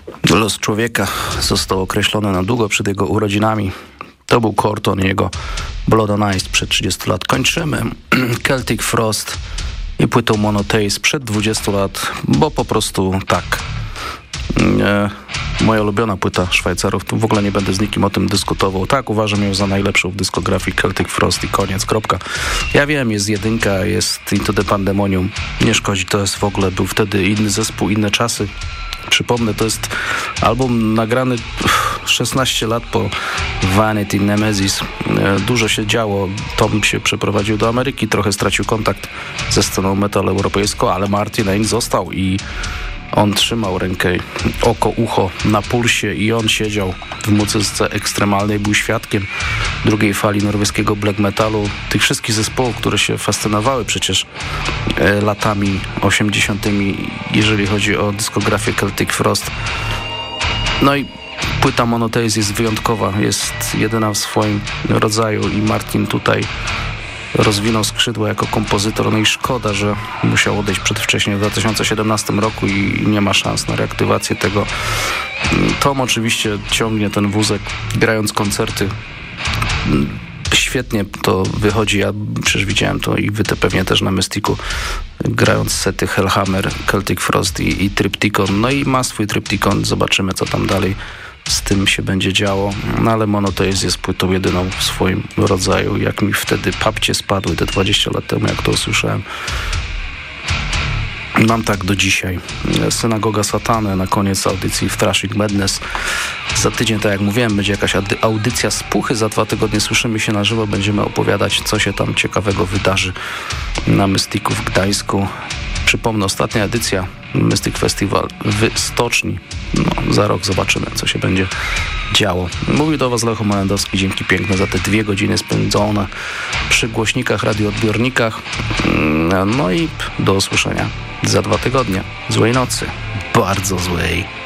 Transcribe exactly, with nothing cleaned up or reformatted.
Los człowieka został określony na długo przed jego urodzinami. To był Corton i jego Blood on Ice przed trzydziestu lat. Kończymy Celtic Frost i płytą Monotheist przed dwudziestu lat, bo po prostu tak. E, moja ulubiona płyta Szwajcarów, tu w ogóle nie będę z nikim o tym dyskutował. Tak, uważam ją za najlepszą w dyskografii Celtic Frost i koniec, kropka. Ja wiem, jest jedynka, jest Into the Pandemonium, nie szkodzi, to jest w ogóle, był wtedy inny zespół, inne czasy. Przypomnę, to jest album nagrany szesnaście lat po Vanity Nemesis. Dużo się działo. Tom się przeprowadził do Ameryki, trochę stracił kontakt ze sceną metal europejską, ale Martin Ain został i on trzymał rękę, oko, ucho na pulsie i on siedział w muzyce ekstremalnej, był świadkiem drugiej fali norweskiego black metalu, tych wszystkich zespołów, które się fascynowały przecież e, latami osiemdziesiątymi, jeżeli chodzi o dyskografię Celtic Frost. No i płyta Monotheist jest wyjątkowa, jest jedyna w swoim rodzaju i Martin tutaj rozwinął skrzydła jako kompozytor, no i szkoda, że musiał odejść przedwcześnie w dwa tysiące siedemnastym roku i nie ma szans na reaktywację tego. Tom oczywiście ciągnie ten wózek, grając koncerty. Świetnie to wychodzi, ja przecież widziałem to i wy te pewnie też na Mystiku, grając sety Hellhammer, Celtic Frost i, i Triptykon. No i ma swój Triptykon, zobaczymy co tam dalej z tym się będzie działo, no ale Monotheist jest płytą jedyną w swoim rodzaju. Jak mi wtedy papcie spadły te dwadzieścia lat temu, jak to usłyszałem. Mam tak do dzisiaj. Synagoga Satany na koniec audycji w Thrashing Madness. Za tydzień, tak jak mówiłem, będzie jakaś audycja z Puchy. Za dwa tygodnie słyszymy się na żywo. Będziemy opowiadać, co się tam ciekawego wydarzy na Mystiku w Gdańsku. Przypomnę, ostatnia edycja Mystic Festival w Stoczni. No, za rok zobaczymy, co się będzie działo. Mówił do Was Lecho Malendowski. Dzięki piękne za te dwie godziny spędzone przy głośnikach, radioodbiornikach. No i do usłyszenia za dwa tygodnie. Złej nocy. Bardzo złej.